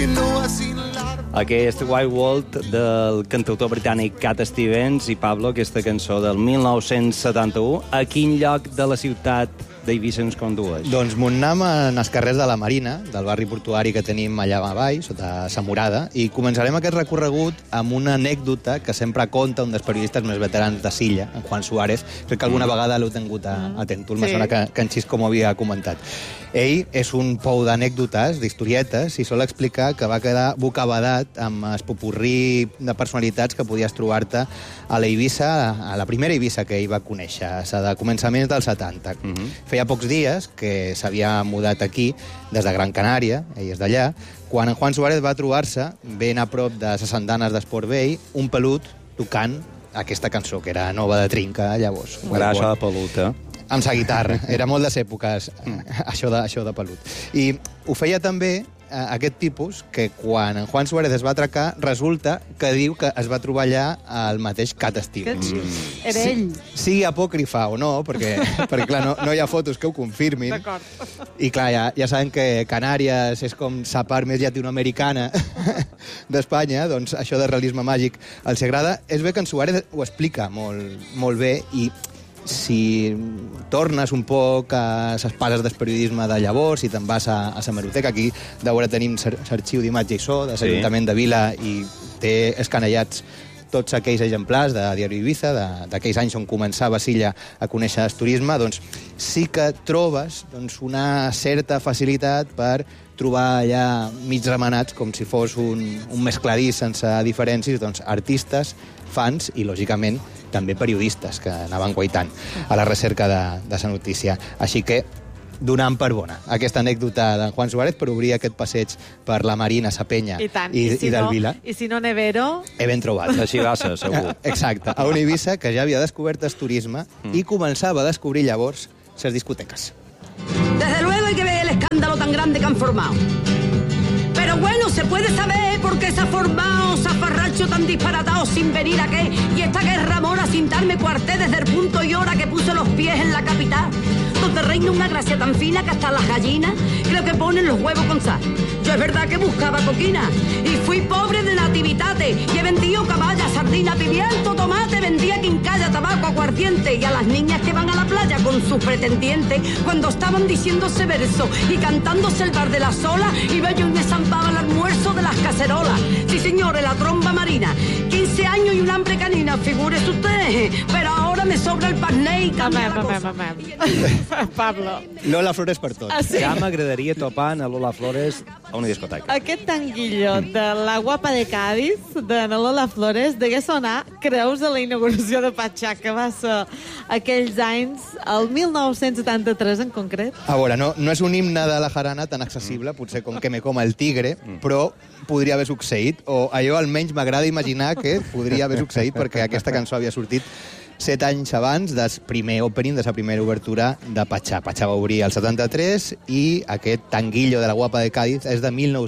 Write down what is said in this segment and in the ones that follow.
Aquest Wild World del cantautor britànic Cat Stevens i Pablo, aquesta cançó del 1971. A quin lloc de la ciutat d'Eivissa ens condueix? Doncs m'on anem en els carrers de la Marina, del barri portuari que tenim allà avall, sota Sa Morada, i començarem aquest recorregut amb una anècdota que sempre conta un dels periodistes més veterans de Silla, en Juan Suárez. Crec que alguna vegada l'heu tingut atent. Me sona que en Xisco m'ho havia comentat. Ell és un pou d'anècdotes, d'historietes, i sol explicar que va quedar bocabadat amb el popurrí de personalitats que podies trobar-te a la Eivissa, a la primera Eivissa que ell va conèixer, de començaments dels 70. Feia pocs dies que s'havia mudat aquí, des de Gran Canària, ell és d'allà, quan en Juan Suárez va trobar-se, ben a prop de les andanes d'Esport Vell, un pelut tocant aquesta cançó, que era nova de trinca, llavors. Gràcia de pelut, amb sa guitarra. Era molt de èpoques, això de pelut. I ho feia també aquest tipus que quan en Juan Suárez es va atracar, resulta que diu que es va trobar allà el mateix Cat Stevens. Era ell. Sigui apòcrifa o no, perquè clar, no hi ha fotos que ho confirmin. D'acord. I clar, ja sabem que Canàries és com sa part més llatinoamericana d'Espanya, doncs això de realisme màgic els agrada. És bé que en Suárez ho explica molt bé, i si tornes un poc a les pares del periodisme de llavors, i te'n vas a la Hemeroteca, aquí de veure tenim l'arxiu d'imatge i so de l'Ajuntament de Vila, i té escanellats tots aquells exemplars de Diari Eivissa, d'aquells anys on començava Silla a conèixer el turisme, doncs sí que trobes una certa facilitat per trobar allà mig remenats, com si fos un mescladís sense diferències, doncs artistes, fans i, lògicament, també periodistes que anaven guaitant a la recerca de la notícia. Així que donant per bona aquesta anècdota d'en Juan Suárez per obrir aquest passeig per la Marina, sa Penya i del Vila. I si no, Nevero... He ben trobat. Així va ser, segur. Exacte, a una Eivissa que ja havia descobert el turisme i començaba a descobrir llavors les discoteques. Desde luego hay que ver el escándalo tan grande que han formado. Pero bueno, se puede saber por qué se ha formado zafarracho tan disparatado sin venir a qué, y esta guerra mora sin darme cuarté desde el punto y hora que puse los pies en la capital, donde reina una gracia tan fina que hasta las gallinas creo que ponen los huevos con sal. Yo es verdad que buscaba coquina y fui pobre de nativitate, y he vendido caballa, sardina, pimiento, tomate, vendía quincalla, tabaco, aguardiente, y a las niñas que van a la playa con sus pretendientes, cuando estaban diciéndose verso y cantándose el bar de la sola, iba yo y me zampaba el almuerzo de las cacerolas. Sí, señores, la tromba marina, 15 años y un hambre canina, figúrese usted, pero ahora me sobra el parné y cambia la cosa. Pablo. Lola Flores per tot. Sí. Ja m'agradaria topar a Lola Flores a una discoteca. Aquest tanguillo de la guapa de Cádiz, de Lola Flores, degué sonar, creus, a la inauguració de Patxà, que va ser aquells anys, el 1973 en concret? A veure, no és un himne de la jarana tan accessible, potser com que me coma el tigre, però podria haver succeït, o allò almenys m'agrada imaginar que podria haver succeït, perquè aquesta cançó havia sortit 7 anys abans del primer opening, de la primera obertura de Patxà. Patxà va obrir el 73 i aquest tanguillo de la guapa de Cádiz és de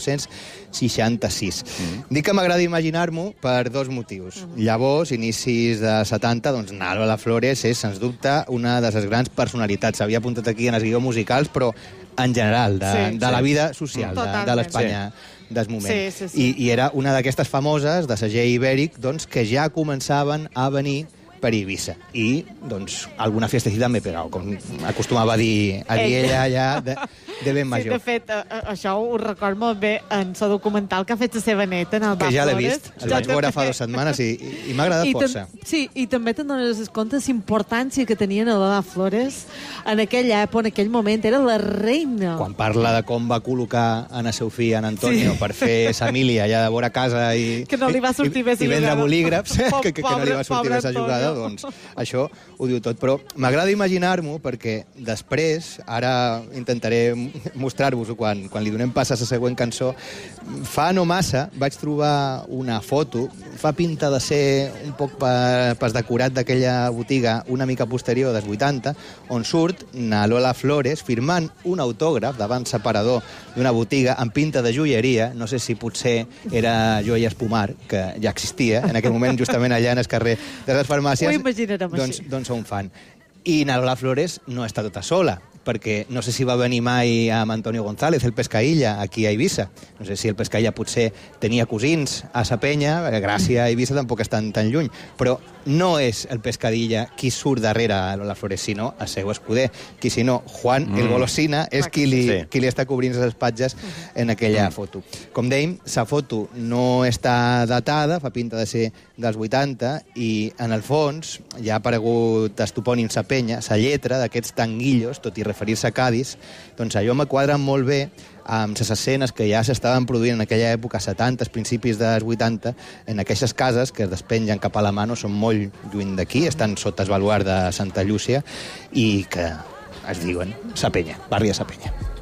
1966. Dic que m'agrada imaginar-m'ho per dos motius. Llavors, inicis de 70, doncs Lola Flores és, sens dubte, una de les grans personalitats. S'havia apuntat aquí en el guió musicals, però en general, de la vida social de l'Espanya del moment. I era una d'aquestes famoses de segell ibèric, doncs, que ja començaven a venir per Eivissa. I, doncs, alguna fiestecita m'he pegat, com acostumava a dir ella allà de ben major. Sí, de fet, això ho record molt bé en el documental que ha fet la seva neta en el Bar Flores. Que ja l'he vist, el vaig veure fa 2 setmanes i m'ha agradat força. Sí, i també te'n dones compte la importància que tenien a la Flores en aquella època, en aquell moment, era la reina. Quan parla de com va col·locar en el seu fill, en Antonio, per fer família allà de vora casa i... Que no li va sortir bé i vendre bolígrafs, que no li va sortir bé la jugada, doncs això ho diu tot. Però m'agrada imaginar-m'ho perquè després, ara intentaré mostrar-vos-ho quan li donem pas a la següent cançó, fa no massa vaig trobar una foto, fa pinta de ser un poc pas decorat d'aquella botiga una mica posterior dels 80, on surt na Lola Flores firmant un autògraf davant separador d'una botiga amb pinta de joieria, no sé si potser era Joies Pomar, que ja existia en aquell moment justament allà en el carrer de les farmàcies. Ho imaginarem així. Doncs on fan. I na Lola Flores no està tota sola, perquè no sé si va venir mai amb Antonio González, el Pescaïlla, aquí a Eivissa. No sé si el Pescaïlla potser tenia cosins a Sa Penya, Gràcia i Eivissa tampoc estan tan lluny, però no és el Pescadilla qui surt darrere a Lola Flores, sinó el seu escuder, qui si no, Juan el Golosina, és qui li està cobrint les espatlles en aquella foto. Com dèiem, la foto no està datada, fa pinta de ser dels 80, i en el fons ja ha aparegut el topònim Sa Penya, la lletra d'aquests tanguillos, tot i referir-se a Cádiz, doncs allò me quadra molt bé amb les escenes que ja s'estaven produint en aquella època, 70, principis dels 80, en aquestes cases que es despengen cap a la mà, no són molt lluny d'aquí, estan sota el baluard de Santa Llúcia, i que es diuen Sa Penya, barri de Sa Penya.